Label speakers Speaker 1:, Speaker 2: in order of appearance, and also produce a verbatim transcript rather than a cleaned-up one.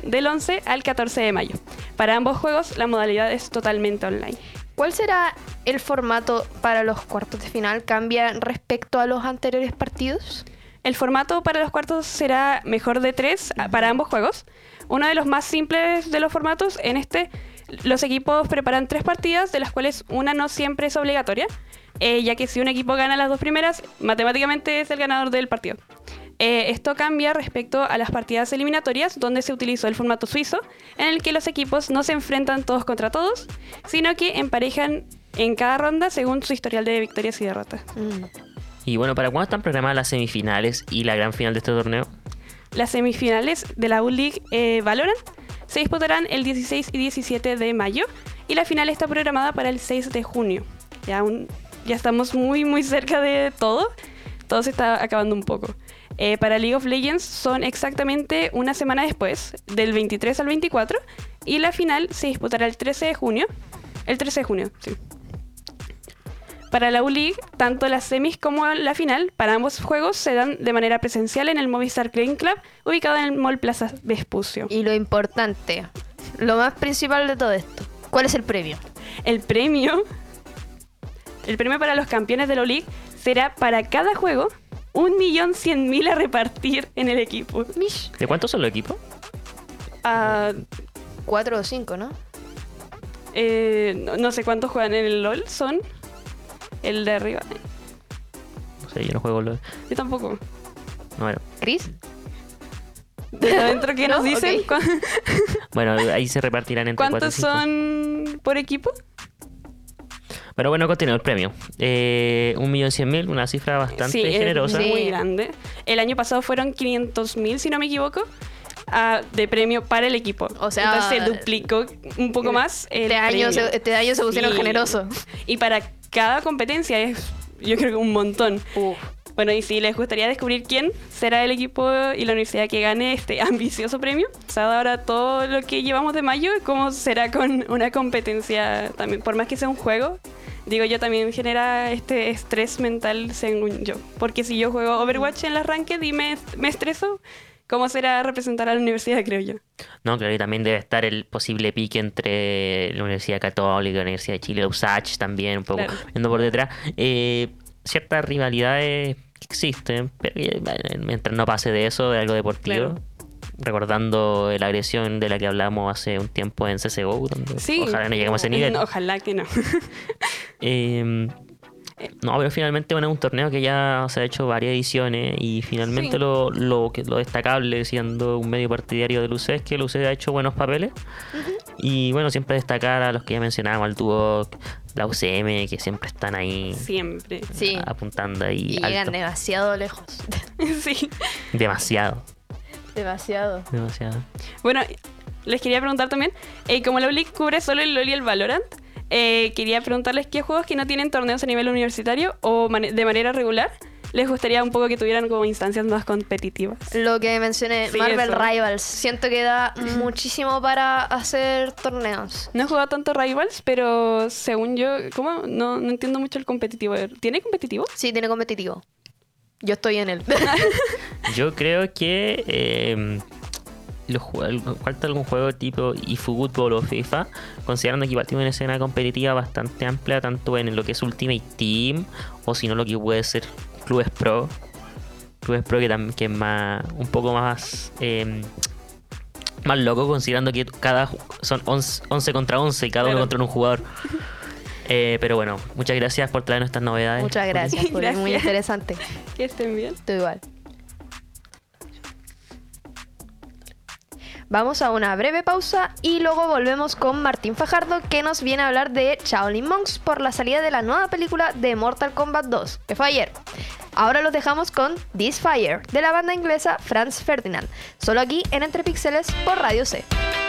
Speaker 1: del once al catorce de mayo. Para ambos juegos, la modalidad es totalmente online.
Speaker 2: ¿Cuál será el formato para los cuartos de final? ¿Cambia respecto a los anteriores partidos?
Speaker 1: El formato para los cuartos será mejor de tres para ambos juegos. Uno de los más simples de los formatos, en este, los equipos preparan tres partidas, de las cuales una no siempre es obligatoria, eh, ya que si un equipo gana las dos primeras, matemáticamente es el ganador del partido. Eh, esto cambia respecto a las partidas eliminatorias, donde se utilizó el formato suizo, en el que los equipos no se enfrentan todos contra todos, sino que emparejan en cada ronda según su historial de victorias y derrotas.
Speaker 2: Mm.
Speaker 3: Y bueno, ¿para cuándo están programadas las semifinales y la gran final de este torneo?
Speaker 1: Las semifinales de la U-League eh, Valorant se disputarán el dieciséis y diecisiete de mayo y la final está programada para el seis de junio. Ya, un, ya estamos muy muy cerca de todo, todo se está acabando un poco. Eh, para League of Legends son exactamente una semana después, del veintitrés al veinticuatro, y la final se disputará el trece de junio. El trece de junio, sí. Para la U-League, tanto las semis como la final, para ambos juegos, se dan de manera presencial en el Movistar Playing Club, ubicado en el Mall Plaza Vespucio.
Speaker 2: Y lo importante, lo más principal de todo esto, ¿cuál es el premio?
Speaker 1: El premio, el premio para los campeones de la U-League será para cada juego un millón cien mil a repartir en el equipo.
Speaker 2: Mish.
Speaker 3: ¿De cuántos son los equipos?
Speaker 1: Ah,
Speaker 2: Cuatro o cinco, ¿no?
Speaker 1: eh, no, no sé cuántos juegan en el LoL, son el de arriba.
Speaker 3: No sé, yo no juego LOL.
Speaker 1: Yo tampoco.
Speaker 3: No, bueno.
Speaker 2: ¿Chris?
Speaker 1: ¿De adentro qué
Speaker 2: No,
Speaker 1: nos dicen?
Speaker 2: ok.
Speaker 1: ¿Cu-
Speaker 3: Bueno, ahí se repartirán entre cuatro y
Speaker 1: ¿Cuántos
Speaker 3: cinco.
Speaker 1: son por equipo?
Speaker 3: Pero bueno, continúa el premio. Eh, un millón cien mil, una cifra bastante
Speaker 1: Sí,
Speaker 3: generosa.
Speaker 1: es muy
Speaker 2: Sí.
Speaker 1: grande. El año pasado fueron quinientos mil, si no me equivoco, ah, de premio para el equipo.
Speaker 2: O sea,
Speaker 1: entonces se duplicó un poco más el
Speaker 2: Este año,
Speaker 1: premio.
Speaker 2: se, este año se pusieron
Speaker 1: Sí.
Speaker 2: generosos.
Speaker 1: Y para cada competencia es, yo creo que un montón.
Speaker 2: Uf.
Speaker 1: Bueno, y si les gustaría descubrir quién será el equipo y la universidad que gane este ambicioso premio, o sea, ahora todo lo que llevamos de mayo, cómo será con una competencia también, por más que sea un juego, digo yo, también genera este estrés mental según yo. Porque si yo juego Overwatch en las ranked y me, me estreso, ¿cómo será representar a la universidad, creo yo?
Speaker 3: No, claro, y también debe estar el posible pique entre la Universidad Católica, la Universidad de Chile, la U S A C H también, un poco
Speaker 1: Claro.
Speaker 3: viendo por detrás. Eh, ciertas rivalidades que existen, pero que, bueno, mientras no pase de eso, de algo deportivo.
Speaker 1: Claro.
Speaker 3: Recordando la agresión de la que hablamos hace un tiempo en C S G O, donde
Speaker 1: Sí.
Speaker 3: ojalá no lleguemos a ese nivel.
Speaker 1: Ojalá que no.
Speaker 3: Eh, no, pero finalmente bueno, es un torneo que ya se ha hecho varias ediciones y finalmente
Speaker 1: Sí.
Speaker 3: lo, lo, que- lo destacable, siendo un medio partidario de U C, es que U C ha hecho buenos papeles. Y bueno, siempre destacar a los que ya mencionábamos, al dúo, la U C M, que siempre están ahí
Speaker 1: Siempre.
Speaker 2: Sí.
Speaker 3: apuntando ahí
Speaker 2: Y llegan
Speaker 3: alto.
Speaker 2: demasiado lejos.
Speaker 1: Sí.
Speaker 3: Demasiado,
Speaker 2: Demasiado.
Speaker 3: demasiado.
Speaker 1: Bueno, les quería preguntar también, eh, como la U L I C cubre solo el LoL y el Valorant, eh, quería preguntarles qué juegos que no tienen torneos a nivel universitario o man- de manera regular les gustaría un poco que tuvieran como instancias más competitivas.
Speaker 2: Lo que mencioné,
Speaker 1: Sí,
Speaker 2: Marvel
Speaker 1: eso.
Speaker 2: Rivals. Siento que da muchísimo para hacer torneos.
Speaker 1: No he jugado tanto Rivals, pero según yo, ¿cómo? No, no entiendo mucho el competitivo. ¿Tiene competitivo?
Speaker 2: Sí, tiene competitivo. Yo estoy en él.
Speaker 3: Yo creo que eh, los jue- falta algún juego tipo eFootball o FIFA, considerando que igual tiene una escena competitiva bastante amplia, tanto en lo que es Ultimate Team, o si no lo que puede ser Clubes Pro. Clubes Pro que también que es más, un poco más eh, más loco, considerando que cada ju- son once, once contra once y cada uno
Speaker 1: Claro.
Speaker 3: contra un jugador. Eh, pero bueno, muchas gracias por traernos estas novedades.
Speaker 2: Muchas gracias, Juli. Muy
Speaker 1: Gracias.
Speaker 2: interesante.
Speaker 1: Que estén bien.
Speaker 2: Tú igual. Vamos a una breve pausa y luego volvemos con Martín Fajardo, que nos viene a hablar de Shaolin Monks por la salida de la nueva película de Mortal Kombat dos, que fue ayer. Ahora los dejamos con This Fire, de la banda inglesa Franz Ferdinand, solo aquí en Entre Píxeles por Radio C.